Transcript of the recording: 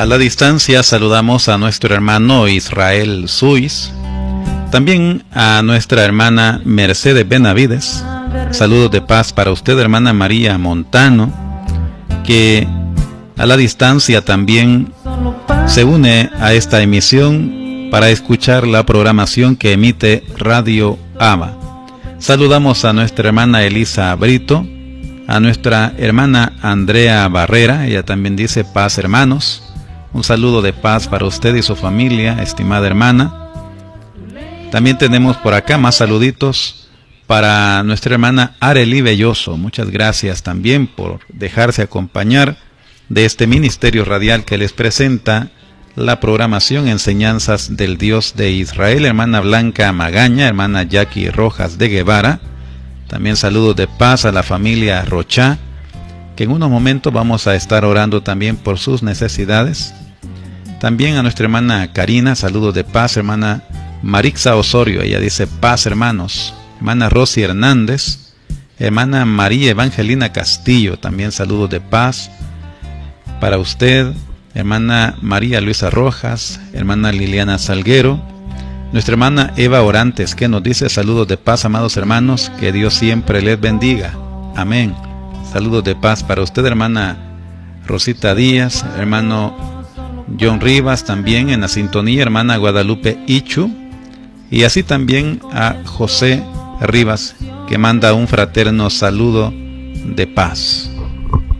A la distancia saludamos a nuestro hermano Israel Suis, también a nuestra hermana Mercedes Benavides. Saludos de paz para usted, hermana María Montano, que a la distancia también se une a esta emisión para escuchar la programación que emite Radio Aba. Saludamos a nuestra hermana Elisa Brito, a nuestra hermana Andrea Barrera, ella también dice paz hermanos. Un saludo de paz para usted y su familia, estimada hermana. También tenemos por acá más saluditos para nuestra hermana Arely Belloso. Muchas gracias también por dejarse acompañar de este ministerio radial que les presenta la programación Enseñanzas del Dios de Israel. Hermana Blanca Magaña, hermana Jackie Rojas de Guevara. También saludos de paz a la familia Rocha, que en unos momentos vamos a estar orando también por sus necesidades. También a nuestra hermana Karina, saludos de paz. Hermana Marixa Osorio, ella dice paz hermanos. Hermana Rosy Hernández, hermana María Evangelina Castillo, también saludos de paz para usted. Hermana María Luisa Rojas, hermana Liliana Salguero, nuestra hermana Eva Orantes, que nos dice saludos de paz, amados hermanos, que Dios siempre les bendiga. Amén. Saludos de paz para usted, hermana Rosita Díaz, hermano John Rivas, también en la sintonía, hermana Guadalupe Ichu, y así también a José Rivas, que manda un fraterno saludo de paz.